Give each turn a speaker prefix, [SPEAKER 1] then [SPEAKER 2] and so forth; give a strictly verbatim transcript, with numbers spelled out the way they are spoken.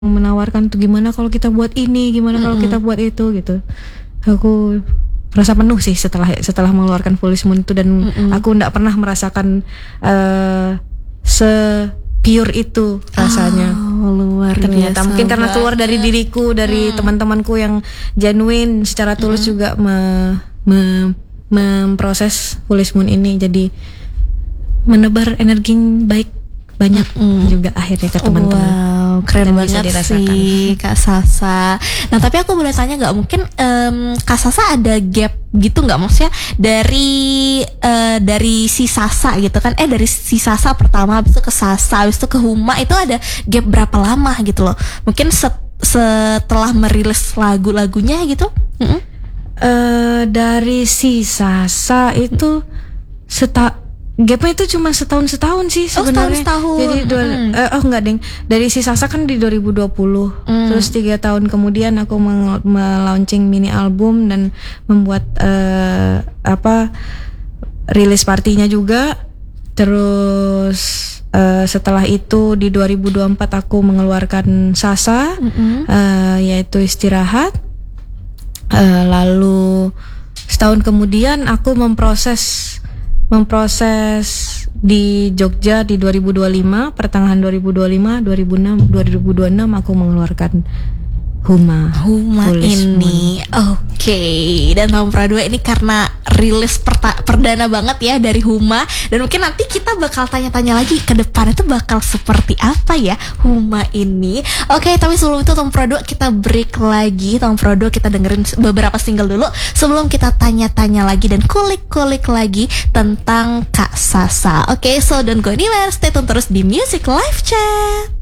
[SPEAKER 1] menawarkan tuh gimana kalau kita buat ini, gimana kalau
[SPEAKER 2] Mm-mm.
[SPEAKER 1] kita buat itu gitu. Aku merasa penuh sih setelah setelah mengeluarkan Foolish Moon itu, dan
[SPEAKER 2] Mm-mm.
[SPEAKER 1] aku tidak pernah merasakan uh, se pure itu rasanya.
[SPEAKER 2] Oh, luar
[SPEAKER 1] Ternyata
[SPEAKER 2] biasa
[SPEAKER 1] mungkin karena
[SPEAKER 2] banget.
[SPEAKER 1] keluar dari diriku, dari
[SPEAKER 2] Hmm.
[SPEAKER 1] teman-temanku yang genuine secara tulus juga me, me, memproses Foolish Moon ini, jadi menebar energi baik banyak
[SPEAKER 2] Mm-mm.
[SPEAKER 1] juga akhirnya ke teman-teman.
[SPEAKER 2] Wow,
[SPEAKER 1] Dan
[SPEAKER 2] keren
[SPEAKER 1] bisa
[SPEAKER 2] banget
[SPEAKER 1] dirasakan.
[SPEAKER 2] sih Kak Sasa. Nah tapi aku boleh tanya nggak, mungkin em, Kak Sasa ada gap gitu nggak, maksudnya dari eh, dari si Sasa gitu kan, eh dari si Sasa pertama habis itu ke Sasa habis itu ke Huma, itu ada gap berapa lama gitu loh? Mungkin set- setelah merilis lagu-lagunya gitu. Mm-mm.
[SPEAKER 1] Eh, dari si Sasa itu seta gapnya itu cuma setahun setahun sih
[SPEAKER 2] Oh,
[SPEAKER 1] sebenarnya.
[SPEAKER 2] setahun-setahun.
[SPEAKER 1] Jadi dua,
[SPEAKER 2] Mm-mm.
[SPEAKER 1] eh, oh enggak deng, dari si Sasa kan di dua ribu dua puluh.
[SPEAKER 2] Mm.
[SPEAKER 1] Terus tiga tahun kemudian aku meng- melaunching mini album dan membuat eh, apa rilis partinya juga. Terus eh, setelah itu di dua ribu dua puluh empat aku mengeluarkan Sasa,
[SPEAKER 2] Mm-mm.
[SPEAKER 1] eh, yaitu Istirahat. Eh, lalu setahun kemudian aku memproses memproses di Jogja di dua ribu dua puluh lima, pertengahan dua ribu dua puluh lima, dua ribu enam, dua ribu dua puluh enam aku mengeluarkan Huma.
[SPEAKER 2] Huma
[SPEAKER 1] Foolish
[SPEAKER 2] ini, oke. Dan tahun dua ini karena rilis perta- perdana banget ya dari Huma, dan mungkin nanti kita bakal tanya-tanya lagi ke depan itu bakal seperti apa ya Huma ini. Oke, tapi sebelum itu tahun dua kita break lagi. Tahun dua kita dengerin beberapa single dulu sebelum kita tanya-tanya lagi dan kulik-kulik lagi tentang Kak Sasa. Oke, so don't go anywhere, stay tune terus di Music Live Chat.